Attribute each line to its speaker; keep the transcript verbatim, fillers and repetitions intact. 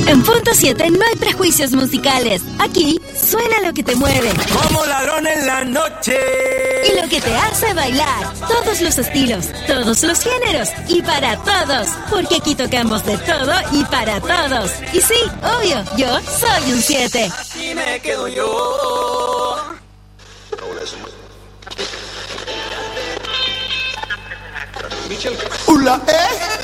Speaker 1: En Punto siete no hay prejuicios musicales. Aquí suena lo que te mueve.
Speaker 2: Como ladrón en la noche.
Speaker 1: Y lo que te hace bailar. Todos los estilos, todos los géneros y para todos. Porque aquí tocamos de todo y para todos. Y sí, obvio, yo soy un siete.
Speaker 2: Aquí me quedo yo.
Speaker 3: Hola, ¿eh?